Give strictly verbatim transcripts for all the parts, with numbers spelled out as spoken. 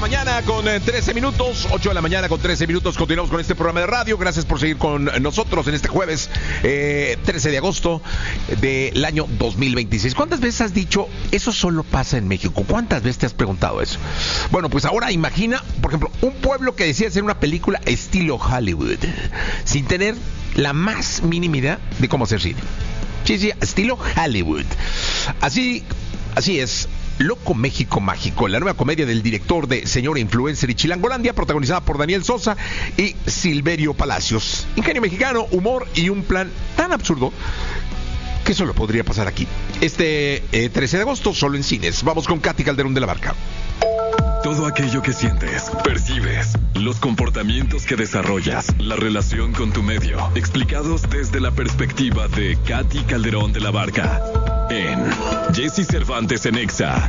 mañana con eh, trece minutos, ocho de la mañana con trece minutos. Continuamos con este programa de radio. Gracias por seguir con nosotros en este jueves eh, trece de agosto del año dos mil veintiséis. ¿Cuántas veces has dicho, eso solo pasa en México? ¿Cuántas veces te has preguntado eso? Bueno, pues ahora imagina, por ejemplo, un pueblo que decide hacer una película estilo Hollywood, sin tener la más mínima idea de cómo hacer cine. Sí, sí, estilo Hollywood. Así, así es. Loco México Mágico, la nueva comedia del director de Señora Influencer y Chilangolandia, protagonizada por Daniel Sosa y Silverio Palacios. Ingenio mexicano, humor y un plan tan absurdo que solo podría pasar aquí. Este eh, trece de agosto, solo en cines. Vamos con Katy Calderón de la Barca. Todo aquello que sientes, percibes, los comportamientos que desarrollas, la relación con tu medio, explicados desde la perspectiva de Katy Calderón de la Barca, en Jessy Cervantes en Exa.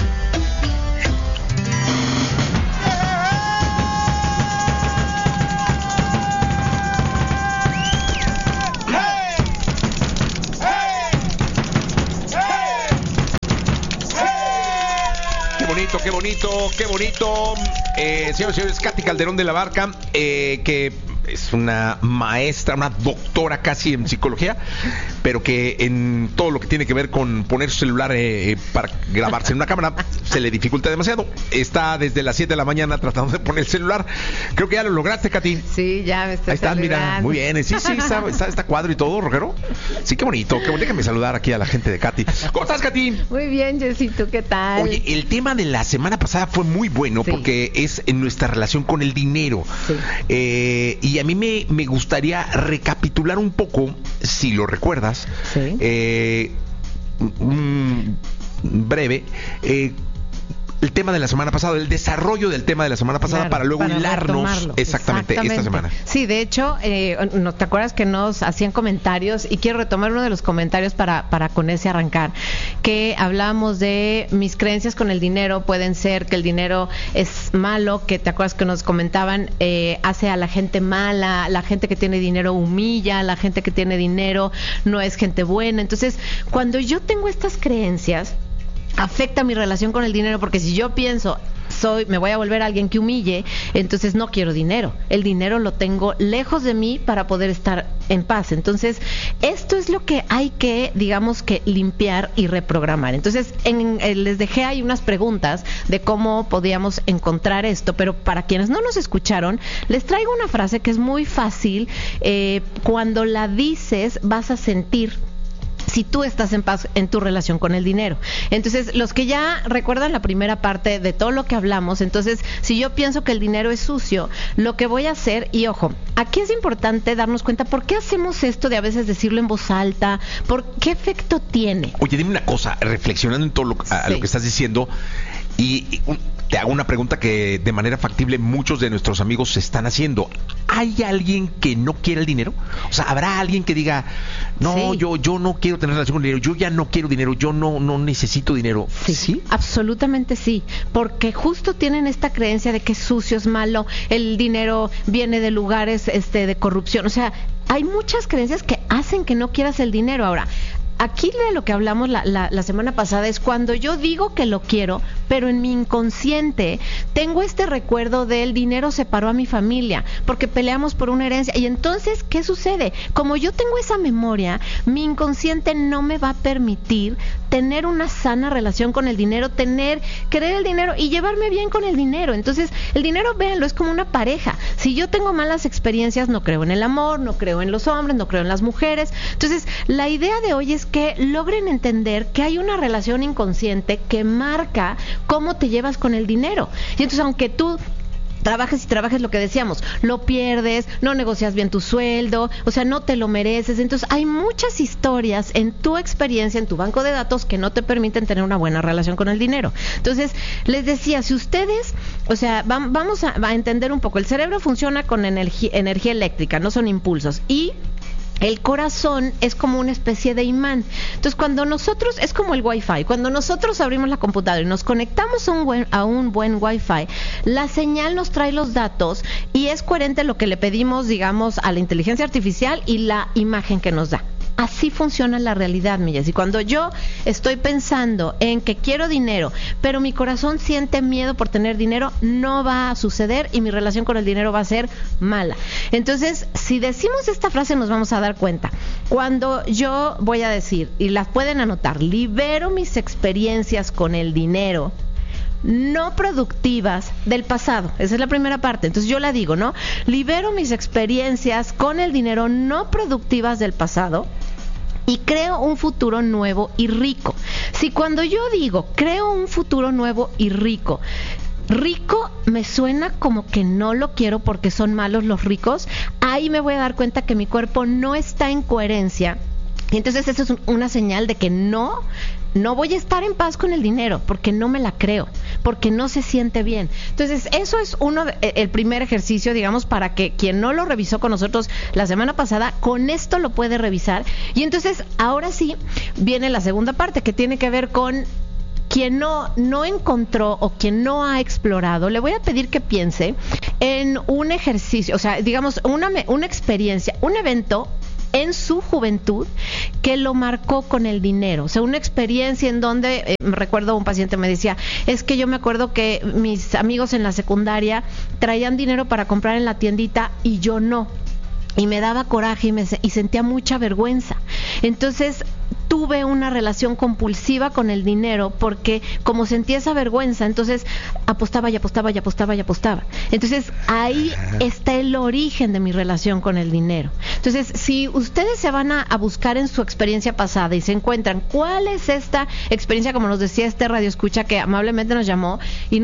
Qué bonito, qué bonito. Eh, señores y señores, Katy Calderón de la Barca, eh, que es una maestra, una doctora casi en psicología, pero que en todo lo que tiene que ver con poner su celular eh, para grabarse en una cámara se le dificulta demasiado. Está desde las siete de la mañana tratando de poner el celular. Creo que ya lo lograste, Katy. Sí, ya me estoy Ahí estás, saludando. mira, muy bien. Sí, sí, está, está, está cuadro y todo, Rogero. Sí, qué bonito, qué bonito. Déjame saludar aquí a la gente de Katy. ¿Cómo estás, Katy? Muy bien, Jessy, ¿tú qué tal? Oye, el tema de la semana pasada fue muy bueno, sí, porque es en nuestra relación con el dinero. Sí. Eh, y a mí me, me gustaría recapitular un poco, si lo recuerdas, sí, eh, un breve, eh, el tema de la semana pasada, el desarrollo del tema de la semana pasada, claro, para luego para hilarnos exactamente, exactamente esta semana. Sí, de hecho, eh, ¿no te acuerdas que nos hacían comentarios? Y quiero retomar uno de los comentarios para, para con ese arrancar, que hablábamos de mis creencias con el dinero. Pueden ser que el dinero es malo, que te acuerdas que nos comentaban, eh, hace a la gente mala, la gente que tiene dinero humilla, la gente que tiene dinero no es gente buena. Entonces, cuando yo tengo estas creencias, afecta mi relación con el dinero, porque si yo pienso, soy, me voy a volver alguien que humille, entonces no quiero dinero. El dinero lo tengo lejos de mí para poder estar en paz. Entonces, esto es lo que hay que, digamos que, limpiar y reprogramar. Entonces, en, en, les dejé ahí unas preguntas de cómo podíamos encontrar esto, pero para quienes no nos escucharon, les traigo una frase que es muy fácil. Eh, cuando la dices, vas a sentir si tú estás en paz en tu relación con el dinero. Entonces, los que ya recuerdan la primera parte de todo lo que hablamos, entonces, si yo pienso que el dinero es sucio, lo que voy a hacer, y ojo, aquí es importante darnos cuenta por qué hacemos esto de a veces decirlo en voz alta, por qué efecto tiene. Oye, dime una cosa, reflexionando en todo lo, a, sí. lo que estás diciendo, y, y un, te hago una pregunta que de manera factible muchos de nuestros amigos se están haciendo. ¿Hay alguien que no quiera el dinero? O sea, ¿habrá alguien que diga, no, sí, yo yo no quiero tener relación con el dinero, yo ya no quiero dinero, yo no no necesito dinero? Sí, ¿sí? Absolutamente sí, porque justo tienen esta creencia de que es sucio, es malo, el dinero viene de lugares este de corrupción. O sea, hay muchas creencias que hacen que no quieras el dinero. Ahora, aquí de lo que hablamos la, la, la semana pasada es cuando yo digo que lo quiero, pero en mi inconsciente tengo este recuerdo del dinero separó a mi familia, porque peleamos por una herencia. Y entonces, ¿qué sucede? Como yo tengo esa memoria, mi inconsciente no me va a permitir tener una sana relación con el dinero, tener, querer el dinero y llevarme bien con el dinero. Entonces, el dinero, véanlo, es como una pareja. Si yo tengo malas experiencias, no creo en el amor, no creo en los hombres, no creo en las mujeres. Entonces, la idea de hoy es que logren entender que hay una relación inconsciente que marca cómo te llevas con el dinero. Y entonces, aunque tú trabajes y trabajes, lo que decíamos, lo pierdes, no negocias bien tu sueldo, o sea, no te lo mereces. Entonces, hay muchas historias en tu experiencia, en tu banco de datos, que no te permiten tener una buena relación con el dinero. Entonces, les decía, si ustedes, o sea, va, vamos a, a entender un poco, el cerebro funciona con energía, energía eléctrica, no son impulsos, y el corazón es como una especie de imán. Entonces, cuando nosotros, es como el Wi-Fi, cuando nosotros abrimos la computadora y nos conectamos a un buen, a un buen Wi-Fi, la señal nos trae los datos y es coherente lo que le pedimos, digamos, a la inteligencia artificial y la imagen que nos da. así funciona la realidad, mi Jessy. Cuando yo estoy pensando en que quiero dinero, pero mi corazón siente miedo por tener dinero, no va a suceder y mi relación con el dinero va a ser mala. Entonces, si decimos esta frase, nos vamos a dar cuenta. Cuando yo voy a decir, y las pueden anotar, libero mis experiencias con el dinero no productivas del pasado. Esa es la primera parte. Entonces yo la digo, ¿no? Libero mis experiencias con el dinero no productivas del pasado y creo un futuro nuevo y rico. Si cuando yo digo creo un futuro nuevo y rico, rico me suena como que no lo quiero porque son malos los ricos, ahí me voy a dar cuenta que mi cuerpo no está en coherencia. Y entonces eso es una señal de que no, no voy a estar en paz con el dinero, porque no me la creo, porque no se siente bien. Entonces eso es uno de, el primer ejercicio, digamos, para que quien no lo revisó con nosotros la semana pasada, con esto lo puede revisar. Y entonces ahora sí viene la segunda parte, que tiene que ver con quien no, no encontró o quien no ha explorado. Le voy a pedir que piense en un ejercicio, o sea, digamos, una, una experiencia, un evento en su juventud que lo marcó con el dinero. O sea, una experiencia en donde, eh, recuerdo un paciente me decía, es que yo me acuerdo que mis amigos en la secundaria traían dinero para comprar en la tiendita y yo no. Y me daba coraje y, me, y sentía mucha vergüenza. Entonces tuve una relación compulsiva con el dinero porque como sentía esa vergüenza, entonces apostaba y apostaba y apostaba y apostaba. Entonces ahí está el origen de mi relación con el dinero. Entonces, si ustedes se van a, a buscar en su experiencia pasada y se encuentran cuál es esta experiencia, como nos decía este radioescucha que amablemente nos llamó y